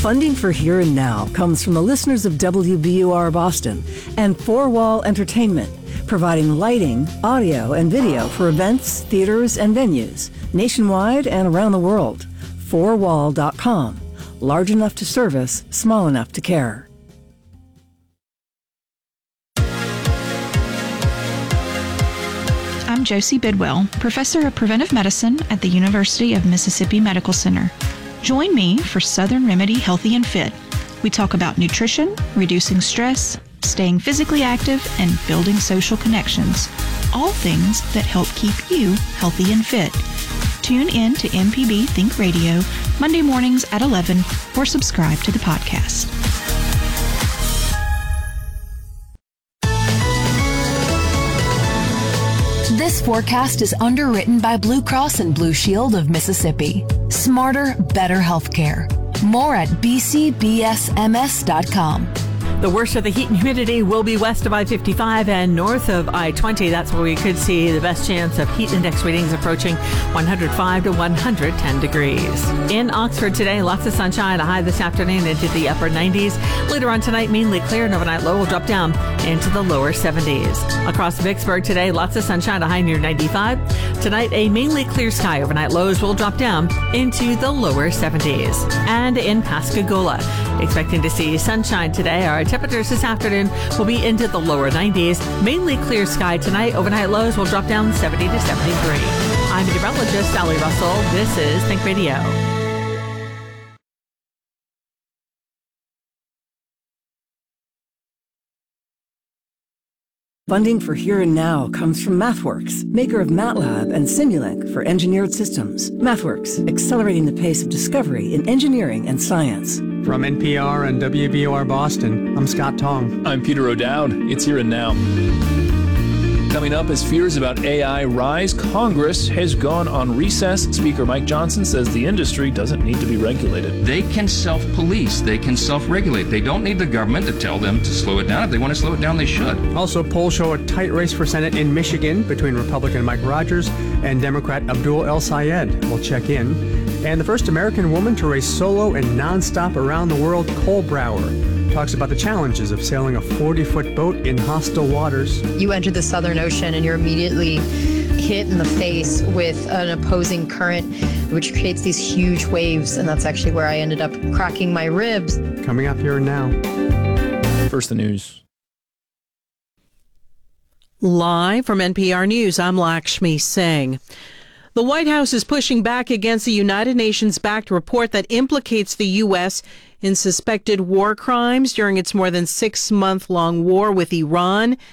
Funding for Here and Now comes from the listeners of WBUR Boston and 4Wall Entertainment, providing lighting, audio, and video for events, theaters, and venues nationwide and around the world. 4wall.com. Large enough to service, small enough to care. I'm Josie Bidwell, Professor of Preventive Medicine at the University of Mississippi Medical Center. Join me for Southern Remedy Healthy and Fit. We talk about nutrition, reducing stress, staying physically active, and building social connections. All things that help keep you healthy and fit. Tune in to MPB Think Radio Monday mornings at 11 or subscribe to the podcast. This forecast is underwritten by Blue Cross and Blue Shield of Mississippi. Smarter, better healthcare. More at bcbsms.com. The worst of the heat and humidity will be west of I-55 and north of I-20. That's where we could see the best chance of heat index readings approaching 105 to 110 degrees. In Oxford today, lots of sunshine, a high this afternoon into the upper 90s. Later on tonight, mainly clear, and overnight low will drop down into the lower 70s. Across Vicksburg today, lots of sunshine, a high near 95. Tonight, a mainly clear sky. Overnight lows will drop down into the lower 70s. And in Pascagoula, expecting to see sunshine today. Our temperatures this afternoon will be into the lower 90s. Mainly clear sky tonight. Overnight lows will drop down 70 to 73. I'm meteorologist Sally Russell. This is Think Radio. Funding for Here and Now comes from MathWorks, maker of MATLAB and Simulink for engineered systems. MathWorks, accelerating the pace of discovery in engineering and science. From NPR and WBUR Boston, I'm Scott Tong. I'm Peter O'Dowd. It's Here and Now. Coming up, as fears about AI rise, Congress has gone on recess. Speaker Mike Johnson says the industry doesn't need to be regulated. They can self-police. They can self-regulate. They don't need the government to tell them to slow it down. If they want to slow it down, they should. Also, polls show a tight race for Senate in Michigan between Republican Mike Rogers and Democrat Abdul El Sayed. We'll check in. And the first American woman to race solo and nonstop around the world, Cole Brower, talks about the challenges of sailing a 40-foot boat in hostile waters. You enter the Southern Ocean and you're immediately hit in the face with an opposing current, which creates these huge waves, and that's actually where I ended up cracking my ribs. Coming up Here and Now. First, the news. Live from NPR News, I'm Lakshmi Singh. The White House is pushing back against the United Nations-backed report that implicates the U.S. in suspected war crimes during its more than 6-month-long war with Iran.